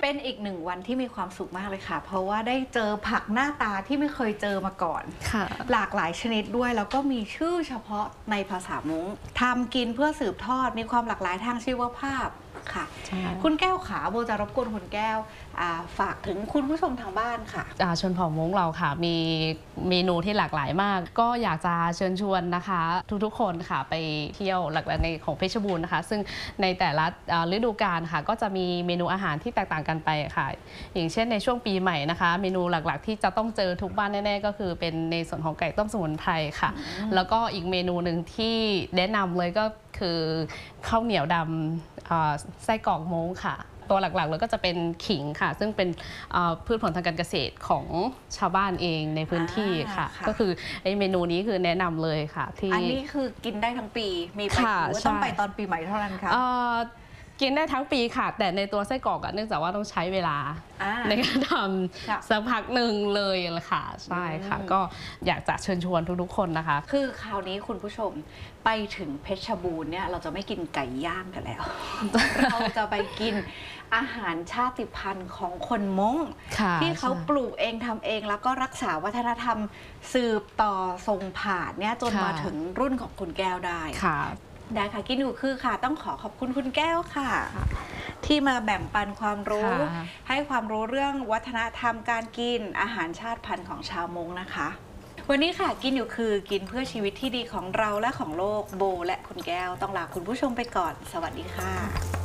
เป็นอีกหนึ่งวันที่มีความสุขมากเลยค่ะเพราะว่าได้เจอผักหน้าตาที่ไม่เคยเจอมาก่อนหลากหลายชนิดด้วยแล้วก็มีชื่อเฉพาะในภาษาม้งทำกินเพื่อสืบทอดมีความหลากหลายทางชีวภาพค่ะคุณแก้วขาโบจะรบกวนคุณแก้วฝากถึงคุณผู้ชมทางบ้านค่ะชนเผ่าม้งเราค่ะมีเมนูที่หลากหลายมากก็อยากจะเชิญชวนนะคะทุกๆคนค่ะไปเที่ยวหลักๆในของเพชรบูรณ์นะคะซึ่งในแต่ละฤดูกาลค่ะก็จะมีเมนูอาหารที่แตกต่างกันไปค่ะอย่างเช่นในช่วงปีใหม่นะคะเมนูหลักๆที่จะต้องเจอทุกบ้านแน่ๆก็คือเป็นในส่วนของไก่ต้มสมุนไพรค่ะแล้วก็อีกเมนูหนึ่งที่แนะนำเลยก็คือข้าวเหนียวดำไส้กรอกม้งค่ะตัวหลักๆเลยก็จะเป็นขิงค่ะซึ่งเป็นพืชผลทางการเกษตรของชาวบ้านเองในพื้นที่ค่ะก็คือไอ้เมนูนี้คือแนะนำเลยค่ะที่อันนี้คือกินได้ทั้งปีมีไปต้องไปตอนปีใหม่เท่านั้นค่ะกินได้ทั้งปีค่ะแต่ในตัวไส้กรอกเนื่องจากว่าต้องใช้เวลาในการทำสักพักหนึ่งเลยละค่ะใช่ค่ะก็อยากจะเชิญชวนทุกๆคนนะคะคือคราวนี้คุณผู้ชมไปถึงเพชรบูรณ์เนี่ยเราจะไม่กินไก่ย่างกันแล้วเราจะไปกินอาหารชาติพันธุ์ของคนม้งที่เขาปลูกเองทำเองแล้วก็รักษาวัฒนธรรมสืบต่อทรงผ่านเนี่ยจนมาถึงรุ่นของคุณแก้วได้ได้ค่ะกินอยู่คือค่ะต้องขอบคุณคุณแก้วค่ะที่มาแบ่งปันความรู้ให้ความรู้เรื่องวัฒนธรรมการกินอาหารชาติพันธุ์ของชาวม้งนะคะวันนี้ค่ะกินอยู่คือกินเพื่อชีวิตที่ดีของเราและของโลกโบและคุณแก้วต้องลาคุณผู้ชมไปก่อนสวัสดีค่ะ